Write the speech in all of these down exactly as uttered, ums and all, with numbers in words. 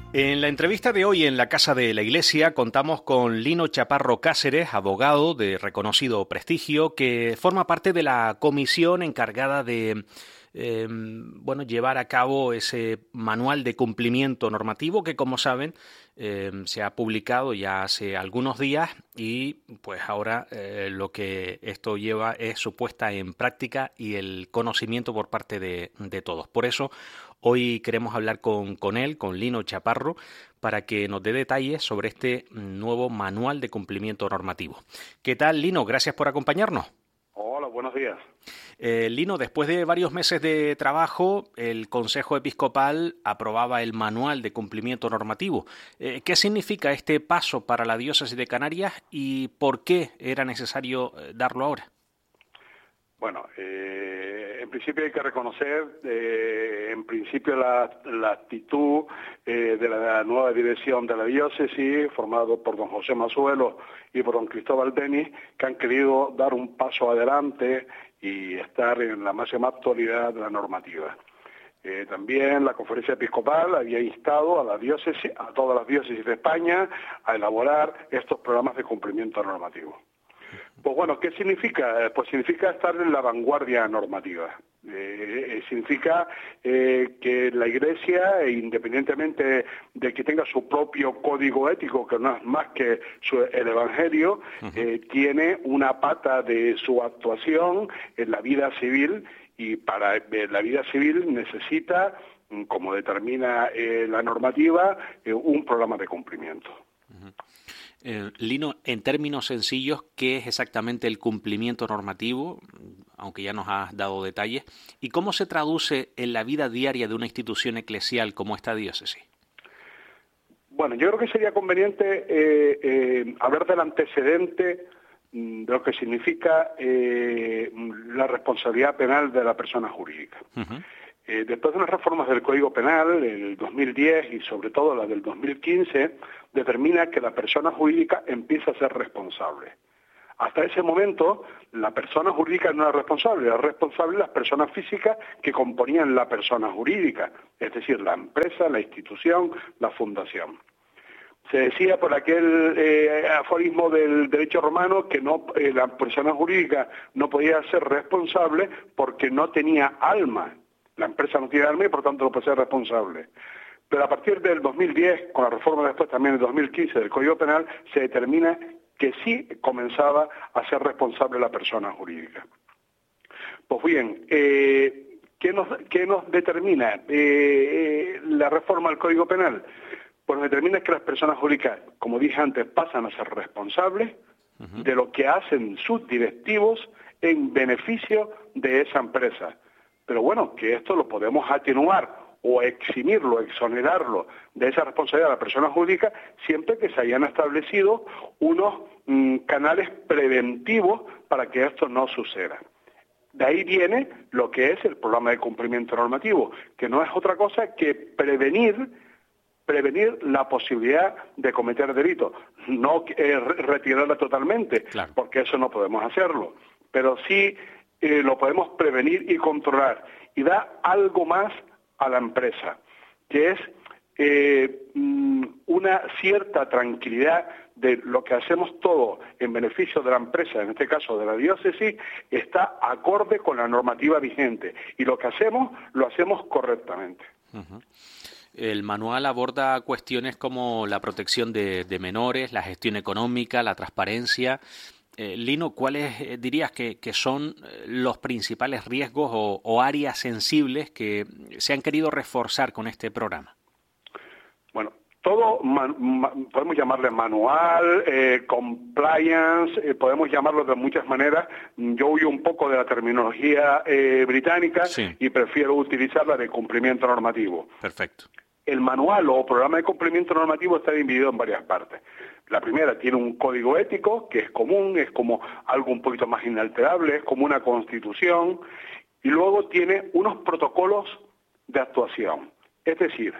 En la entrevista de hoy en la Casa de la Iglesia contamos con Lino Chaparro Cáceres, abogado de reconocido prestigio, que forma parte de la comisión encargada de eh, bueno, llevar a cabo ese manual de cumplimiento normativo que, como saben, eh, se ha publicado ya hace algunos días y pues ahora eh, lo que esto lleva es su puesta en práctica y el conocimiento por parte de, de todos. Por eso hoy queremos hablar con, con él, con Lino Chaparro, para que nos dé detalles sobre este nuevo manual de cumplimiento normativo. ¿Qué tal, Lino? Gracias por acompañarnos. Hola, buenos días. Eh, Lino, después de varios meses de trabajo, el Consejo Episcopal aprobaba el manual de cumplimiento normativo. Eh, ¿Qué significa este paso para la diócesis de Canarias y por qué era necesario darlo ahora? Bueno, eh, en principio hay que reconocer, eh, en principio, la, la actitud eh, de la nueva dirección de la diócesis, formado por don José Mazuelo y por don Cristóbal Denis, que han querido dar un paso adelante y estar en la máxima actualidad de la normativa. Eh, también la Conferencia Episcopal había instado a la diócesis, a todas las diócesis de España, a elaborar estos programas de cumplimiento normativo. Pues bueno, ¿qué significa? Pues significa estar en la vanguardia normativa. Eh, significa eh, que la Iglesia, independientemente de que tenga su propio código ético, que no es más que su, el Evangelio, uh-huh. eh, tiene una pata de su actuación en la vida civil y para eh, la vida civil necesita, como determina eh, la normativa, eh, un programa de cumplimiento. Uh-huh. Eh, Lino, en términos sencillos, ¿qué es exactamente el cumplimiento normativo? Aunque ya nos has dado detalles. ¿Y cómo se traduce en la vida diaria de una institución eclesial como esta diócesis? Bueno, yo creo que sería conveniente eh, eh, hablar del antecedente de lo que significa eh, la responsabilidad penal de la persona jurídica. Uh-huh. Eh, después de unas reformas del Código Penal, el dos mil diez y sobre todo la del dos mil quince, determina que la persona jurídica empieza a ser responsable. Hasta ese momento, la persona jurídica no era responsable, era responsable las personas físicas que componían la persona jurídica, es decir, la empresa, la institución, la fundación. Se decía por aquel eh, aforismo del derecho romano que no, eh, la persona jurídica no podía ser responsable porque no tenía alma. La empresa no tiene alma y por tanto no puede ser responsable. Pero a partir del dos mil diez, con la reforma después también del dos mil quince del Código Penal, se determina que sí comenzaba a ser responsable la persona jurídica. Pues bien, eh, ¿qué, nos, ¿qué nos determina eh, la reforma del Código Penal? Pues nos determina que las personas jurídicas, como dije antes, pasan a ser responsables uh-huh. de lo que hacen sus directivos en beneficio de esa empresa. Pero bueno, que esto lo podemos atenuar o eximirlo, exonerarlo de esa responsabilidad de la persona jurídica siempre que se hayan establecido unos mmm, canales preventivos para que esto no suceda. De ahí viene lo que es el programa de cumplimiento normativo, que no es otra cosa que prevenir, prevenir la posibilidad de cometer delitos, no eh, retirarla totalmente, claro. Porque eso no podemos hacerlo, pero sí eh, lo podemos prevenir y controlar, y da algo más a la empresa, que es eh, una cierta tranquilidad de lo que hacemos todo en beneficio de la empresa, en este caso de la diócesis, está acorde con la normativa vigente, y lo que hacemos, lo hacemos correctamente. Uh-huh. El manual aborda cuestiones como la protección de, de menores, la gestión económica, la transparencia. Eh, Lino, ¿cuáles eh, dirías que, que son los principales riesgos o, o áreas sensibles que se han querido reforzar con este programa? Bueno, todo man, man, podemos llamarle manual, eh, compliance, eh, podemos llamarlo de muchas maneras. Yo huyo un poco de la terminología eh, británica sí. y prefiero utilizar la de cumplimiento normativo. Perfecto. El manual o programa de cumplimiento normativo está dividido en varias partes. La primera tiene un código ético que es común, es como algo un poquito más inalterable, es como una constitución, y luego tiene unos protocolos de actuación. Es decir,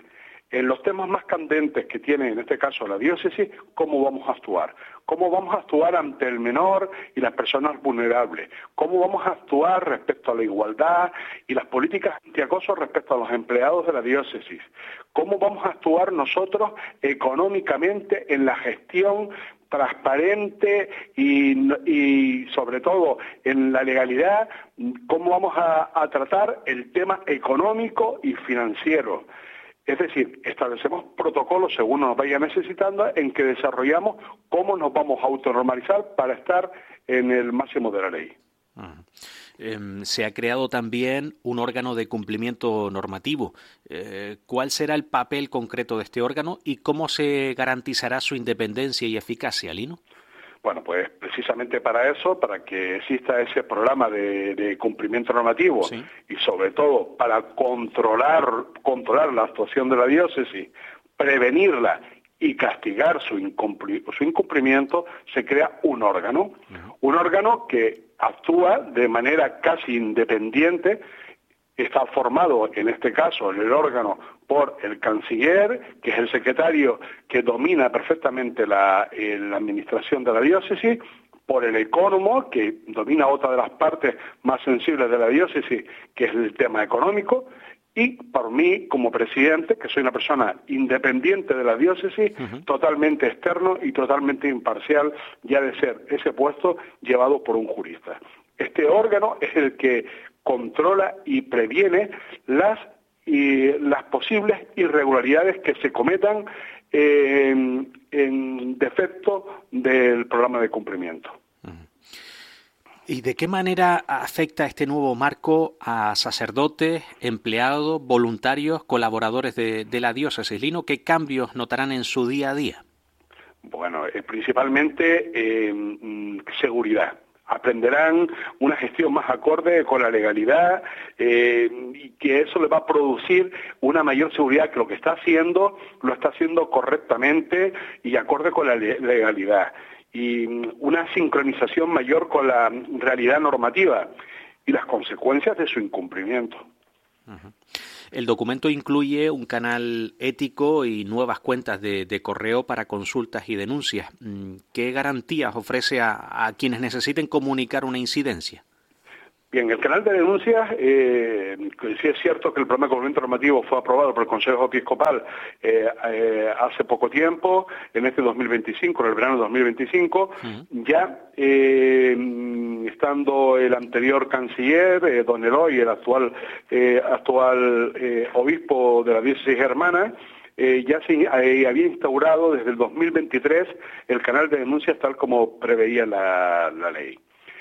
en los temas más candentes que tiene, en este caso, la diócesis, cómo vamos a actuar. Cómo vamos a actuar ante el menor y las personas vulnerables. Cómo vamos a actuar respecto a la igualdad y las políticas antiacoso respecto a los empleados de la diócesis. Cómo vamos a actuar nosotros económicamente en la gestión transparente y, y sobre todo en la legalidad, cómo vamos a, a tratar el tema económico y financiero. Es decir, establecemos protocolos según nos vaya necesitando en que desarrollamos cómo nos vamos a autonormalizar para estar en el máximo de la ley. Uh-huh. Eh, se ha creado también un órgano de cumplimiento normativo. Eh, ¿Cuál será el papel concreto de este órgano y cómo se garantizará su independencia y eficacia, Lino? Bueno, pues precisamente para eso, para que exista ese programa de, de cumplimiento normativo, sí, y sobre todo para controlar, controlar la actuación de la diócesis, prevenirla y castigar su, incumpli su incumplimiento, se crea un órgano, uh-huh. un órgano que actúa de manera casi independiente. Está formado, en este caso, el órgano por el canciller, que es el secretario que domina perfectamente la, eh, la administración de la diócesis, por el ecónomo, que domina otra de las partes más sensibles de la diócesis, que es el tema económico, y por mí, como presidente, que soy una persona independiente de la diócesis, uh-huh. totalmente externo y totalmente imparcial, ya de ser ese puesto llevado por un jurista. Este órgano es el que controla y previene las, y, las posibles irregularidades que se cometan eh, en defecto del programa de cumplimiento. ¿Y de qué manera afecta este nuevo marco a sacerdotes, empleados, voluntarios, colaboradores de, de la diócesis? Lino, ¿qué cambios notarán en su día a día? Bueno, eh, principalmente eh, seguridad. Aprenderán una gestión más acorde con la legalidad eh, y que eso le va a producir una mayor seguridad, que lo que está haciendo lo está haciendo correctamente y acorde con la legalidad, y una sincronización mayor con la realidad normativa y las consecuencias de su incumplimiento. Uh-huh. El documento incluye un canal ético y nuevas cuentas de, de correo para consultas y denuncias. ¿Qué garantías ofrece a, a quienes necesiten comunicar una incidencia? Bien, el canal de denuncias, eh, sí es cierto que el programa de cumplimiento normativo fue aprobado por el Consejo Episcopal eh, eh, hace poco tiempo, en este dos mil veinticinco, en el verano de dos mil veinticinco, uh-huh. ya eh, estando el anterior canciller, eh, don Eloy, el actual, eh, actual eh, obispo de la diócesis hermana, Eh, ya se eh, había instaurado desde el dos mil veintitrés el canal de denuncias tal como preveía la, la ley.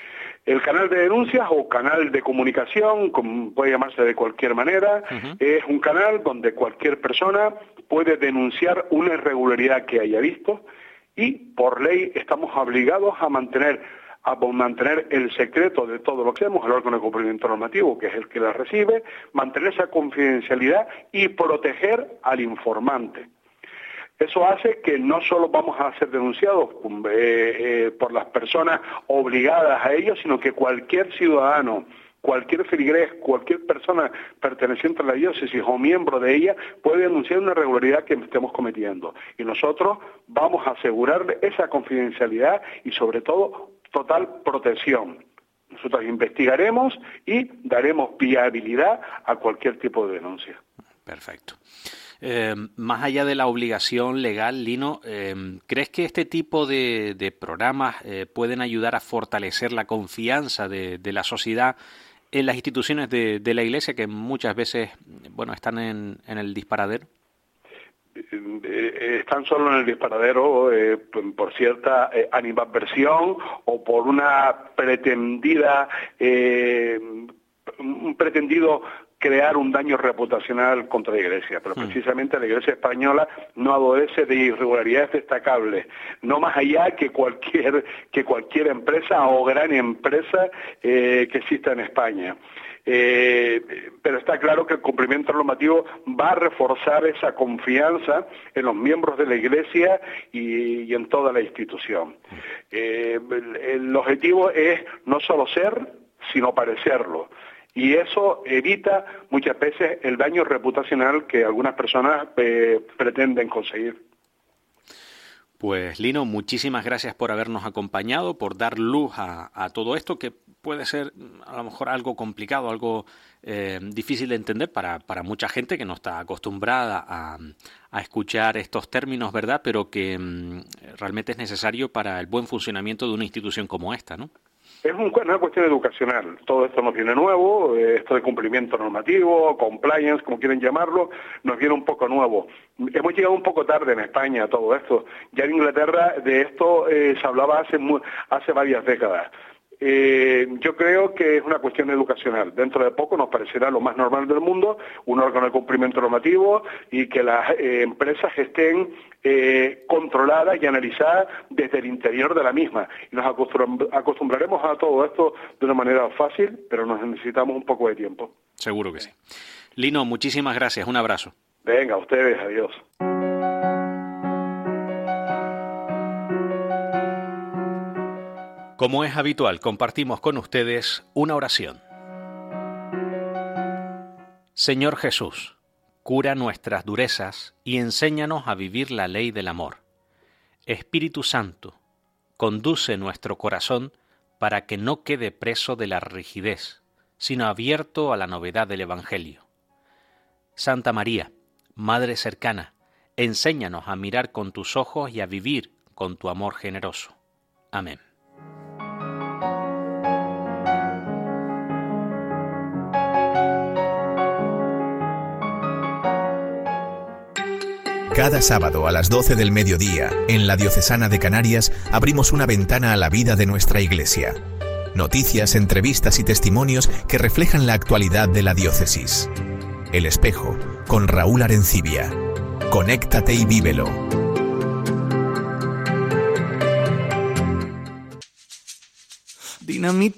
El canal de denuncias o canal de comunicación, como puede llamarse de cualquier manera, uh-huh. es un canal donde cualquier persona puede denunciar una irregularidad que haya visto y por ley estamos obligados a mantener a mantener el secreto de todo lo que hacemos, el órgano de cumplimiento normativo, que es el que la recibe, mantener esa confidencialidad y proteger al informante. Eso hace que no solo vamos a ser denunciados eh, eh, por las personas obligadas a ello, sino que cualquier ciudadano, cualquier feligrés, cualquier persona perteneciente a la diócesis o miembro de ella puede denunciar una irregularidad que estemos cometiendo. Y nosotros vamos a asegurarle esa confidencialidad y sobre todo total protección. Nosotros investigaremos y daremos viabilidad a cualquier tipo de denuncia. Perfecto. Eh, más allá de la obligación legal, Lino, eh, ¿crees que este tipo de, de programas eh, pueden ayudar a fortalecer la confianza de, de la sociedad en las instituciones de, de la Iglesia, que muchas veces, bueno, están en, en el disparadero? Están solo en el disparadero eh, por cierta eh, animadversión o por una pretendida, eh, un pretendido crear un daño reputacional contra la Iglesia, pero precisamente la Iglesia española no adolece de irregularidades destacables, no más allá que cualquier que cualquier empresa o gran empresa eh, que exista en España. Eh, pero está claro que el cumplimiento normativo va a reforzar esa confianza en los miembros de la Iglesia y, y en toda la institución. Eh, el, el objetivo es no solo ser, sino parecerlo. Y eso evita muchas veces el daño reputacional que algunas personas eh, pretenden conseguir. Pues Lino, muchísimas gracias por habernos acompañado, por dar luz a, a todo esto, que puede ser a lo mejor algo complicado, algo eh, difícil de entender para, para mucha gente que no está acostumbrada a, a escuchar estos términos, ¿verdad? Pero que mm, realmente es necesario para el buen funcionamiento de una institución como esta, ¿no? Es un, una cuestión educacional. Todo esto nos viene nuevo, esto de cumplimiento normativo, compliance, como quieren llamarlo, nos viene un poco nuevo. Hemos llegado un poco tarde en España a todo esto. Ya en Inglaterra de esto eh, se hablaba hace, hace varias décadas. Eh, yo creo que es una cuestión educacional. Dentro de poco nos parecerá lo más normal del mundo, un órgano de cumplimiento normativo y que las eh, empresas estén eh, controladas y analizadas desde el interior de la misma. Y nos acostumbr- acostumbraremos a todo esto de una manera fácil, pero nos necesitamos un poco de tiempo. Seguro que sí. Lino, muchísimas gracias. Un abrazo. Venga, a ustedes. Adiós. Como es habitual, compartimos con ustedes una oración. Señor Jesús, cura nuestras durezas y enséñanos a vivir la ley del amor. Espíritu Santo, conduce nuestro corazón para que no quede preso de la rigidez, sino abierto a la novedad del Evangelio. Santa María, Madre cercana, enséñanos a mirar con tus ojos y a vivir con tu amor generoso. Amén. Cada sábado a las doce del mediodía, en la Diocesana de Canarias, abrimos una ventana a la vida de nuestra Iglesia. Noticias, entrevistas y testimonios que reflejan la actualidad de la diócesis. El Espejo, con Raúl Arencibia. Conéctate y vívelo. Dinamita.